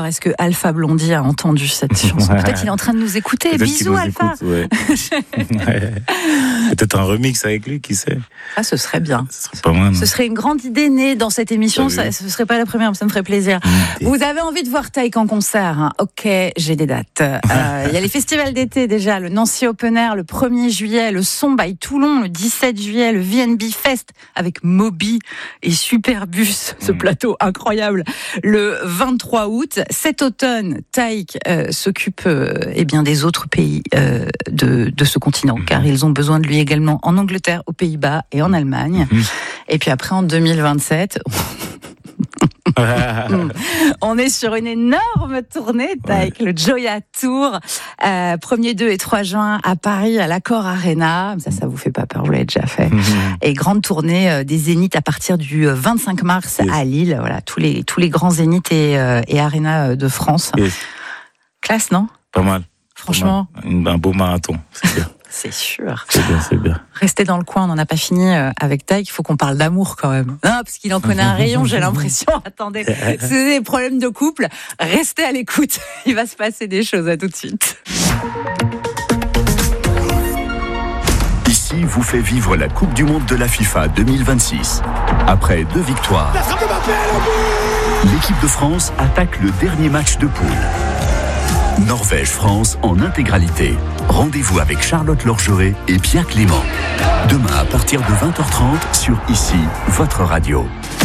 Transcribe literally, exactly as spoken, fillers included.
est-ce que Alpha Blondy a entendu cette chanson? Peut-être il est en train de nous écouter. Peut-être Bisous, nous Alpha. Écoute, ouais. Ouais. Peut-être un remix avec lui, qui sait? Ah, ce serait bien. Ce serait pas mal. Ce serait une grande idée née dans cette émission. Ça, ce serait pas la première, mais ça me ferait plaisir. Vous avez envie de voir Taïk en concert, hein? Ok, j'ai des dates. Euh, il y a les festivals d'été déjà, le Nancy Open Air le premier juillet, le Son by Toulon le dix-sept juillet, le V N B Fest avec Moby et Superbus, ce mmh. plateau incroyable, le vingt-trois août. Cet automne, Taïk euh, s'occupe euh, eh bien des autres pays euh, de, de ce continent, mmh. car ils ont besoin de lui également en Angleterre, aux Pays-Bas et en Allemagne. Mmh. Et puis après, en deux mille vingt-sept... on est sur une énorme tournée avec ouais. le Joya Tour, euh, premier, deux et trois juin à Paris, à l'Accor Arena. Ça, ça vous fait pas peur, vous l'avez déjà fait. Mm-hmm. Et grande tournée euh, des Zéniths à partir du vingt-cinq mars yes. à Lille. Voilà, tous les tous les grands Zéniths et, euh, et Arena de France. Yes. Classe, non? Pas mal. Franchement, pas mal. Un beau marathon. C'est bien. C'est sûr. C'est bien, c'est bien. Restez dans le coin, on n'en a pas fini avec Taïk, il faut qu'on parle d'amour quand même. Non, parce qu'il en connaît un rayon, j'ai l'impression. Attendez, c'est des problèmes de couple. Restez à l'écoute, il va se passer des choses, à tout de suite. Ici vous fait vivre la Coupe du Monde de la FIFA deux mille vingt-six. Après deux victoires, l'équipe de France attaque le dernier match de poule. Norvège-France en intégralité. Rendez-vous avec Charlotte Lorgeret et Pierre Clément. Demain à partir de vingt heures trente sur Ici, votre radio.